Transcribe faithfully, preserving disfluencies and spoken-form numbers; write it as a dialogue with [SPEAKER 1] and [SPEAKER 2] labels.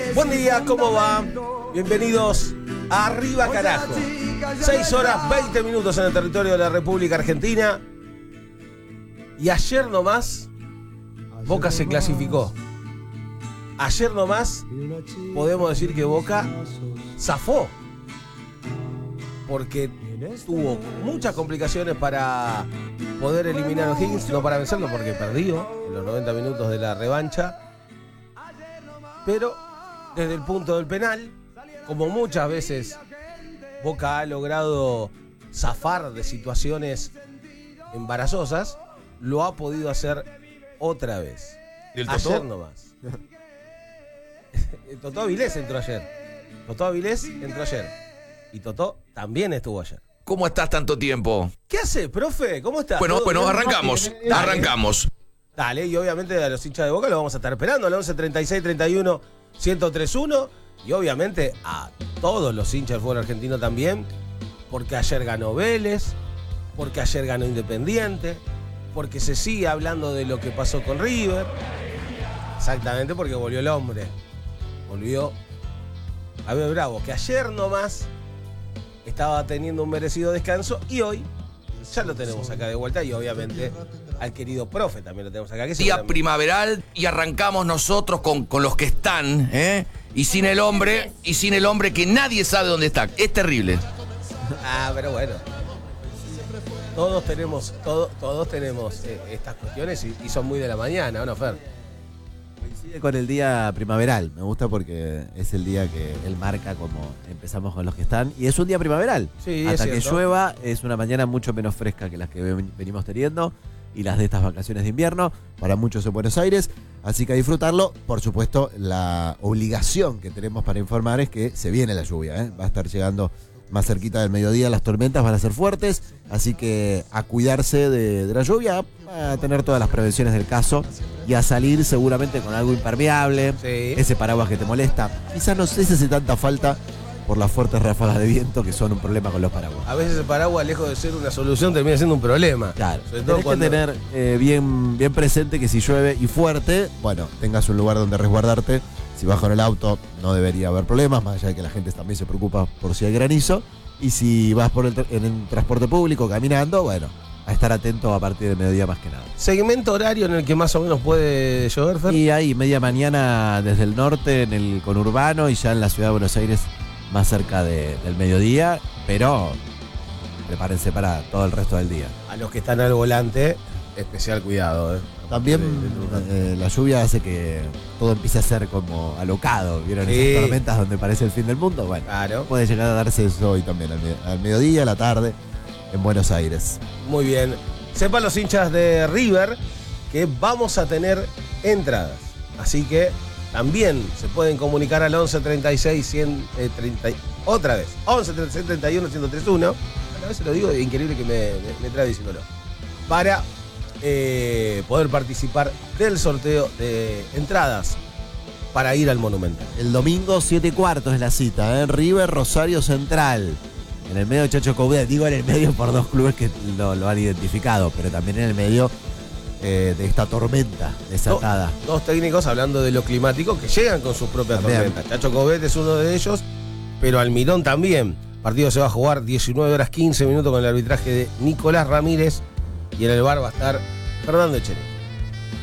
[SPEAKER 1] Buen día, ¿cómo va? Bienvenidos a Arriba Carajo. seis horas veinte minutos en el territorio de la República Argentina. Y ayer nomás, Boca se clasificó. Ayer nomás podemos decir que Boca zafó. Porque tuvo muchas complicaciones para poder eliminar a O'Higgins, no para vencerlo porque perdió en los noventa minutos de la revancha. Pero desde el punto del penal, como muchas veces Boca ha logrado zafar de situaciones embarazosas, lo ha podido hacer otra vez.
[SPEAKER 2] ¿Y el Totó?
[SPEAKER 1] Ayer nomás. Totó Avilés entró ayer. Totó Avilés entró ayer. Y Totó también estuvo ayer.
[SPEAKER 2] ¿Cómo estás tanto tiempo?
[SPEAKER 1] ¿Qué hace, profe? ¿Cómo estás?
[SPEAKER 2] Bueno, bueno,
[SPEAKER 1] bien?
[SPEAKER 2] arrancamos.
[SPEAKER 1] Dale.
[SPEAKER 2] Arrancamos.
[SPEAKER 1] Dale, y obviamente a los hinchas de Boca lo vamos a estar esperando al once treinta y seis treinta y uno ciento tres uno. Y obviamente a todos los hinchas del fútbol argentino también, porque ayer ganó Vélez, porque ayer ganó Independiente, porque se sigue hablando de lo que pasó con River. Exactamente, porque volvió el hombre. Volvió Abel Bravo, que ayer nomás estaba teniendo un merecido descanso y hoy ya lo tenemos acá de vuelta y obviamente al querido profe también lo tenemos acá. Que
[SPEAKER 2] Día primaveral y arrancamos nosotros con, con los que están, ¿eh? Y sin el hombre, y sin el hombre que nadie sabe dónde está. Es terrible.
[SPEAKER 1] Ah, pero bueno. Todos tenemos, todo, todos tenemos eh, estas cuestiones y, y son muy de la mañana, ¿o no, Fer?
[SPEAKER 3] Coincide con el día primaveral, me gusta porque es el día que él marca como empezamos con los que están. Y es un día primaveral.
[SPEAKER 1] Sí,
[SPEAKER 3] Hasta
[SPEAKER 1] es
[SPEAKER 3] que
[SPEAKER 1] cierto.
[SPEAKER 3] llueva es una mañana mucho menos fresca que las que ven- venimos teniendo y las de estas vacaciones de invierno, para muchos en Buenos Aires. Así que a disfrutarlo. Por supuesto, la obligación que tenemos para informar es que se viene la lluvia, ¿eh? Va a estar llegando más cerquita del mediodía, las tormentas van a ser fuertes, así que a cuidarse de, de la lluvia, a tener todas las prevenciones del caso y a salir seguramente con algo impermeable,
[SPEAKER 1] Sí.
[SPEAKER 3] ese paraguas que te molesta. Quizás no sé si hace tanta falta por las fuertes ráfagas de viento que son un problema con los paraguas.
[SPEAKER 1] A veces el paraguas, lejos de ser una solución, termina siendo un problema.
[SPEAKER 3] Claro,
[SPEAKER 1] Sobre todo
[SPEAKER 3] tenés
[SPEAKER 1] cuando-
[SPEAKER 3] que tener eh, bien, bien presente que si llueve y fuerte, bueno, tengas un lugar donde resguardarte. Si vas con el auto no debería haber problemas, más allá de que la gente también se preocupa por si hay granizo. Y si vas por el, tra- en el transporte público caminando, bueno, a estar atento a partir del mediodía más que nada.
[SPEAKER 1] Segmento horario en el que más o menos puede llover, Fer.
[SPEAKER 3] Y ahí media mañana desde el norte en el conurbano y ya en la ciudad de Buenos Aires más cerca de- del mediodía, pero prepárense para todo el resto del día.
[SPEAKER 1] A los que están al volante, especial cuidado. ¿eh?
[SPEAKER 3] También
[SPEAKER 1] De- de-
[SPEAKER 3] eh, la lluvia hace que todo empiece a ser como alocado. ¿Vieron
[SPEAKER 1] Sí.
[SPEAKER 3] esas tormentas donde parece el fin del mundo? Bueno,
[SPEAKER 1] Claro.
[SPEAKER 3] puede llegar a darse eso hoy también, al, me- al mediodía, a la tarde, en Buenos Aires.
[SPEAKER 1] Muy bien. Sepan los hinchas de River que vamos a tener entradas. Así que también se pueden comunicar al once treinta y seis ciento treinta. Otra vez. once treinta y seis treinta y uno ciento treinta y uno. A veces lo digo, es increíble que me, me, me trae diciéndolo. Para eh, poder participar del sorteo de entradas para ir al Monumental.
[SPEAKER 3] El domingo, siete y cuarto es la cita, ¿eh? River, Rosario Central. En el medio, Chacho Coudet. Digo en el medio por dos clubes que lo, lo han identificado, pero también en el medio eh, de esta tormenta desatada.
[SPEAKER 1] Do- dos técnicos hablando de lo climático que llegan con sus propias
[SPEAKER 3] También.
[SPEAKER 1] tormentas. Chacho Coudet es uno de ellos, pero Almirón también. El partido se va a jugar diecinueve horas quince minutos con el arbitraje de Nicolás Ramírez y en el bar va a estar Fernando Echenique.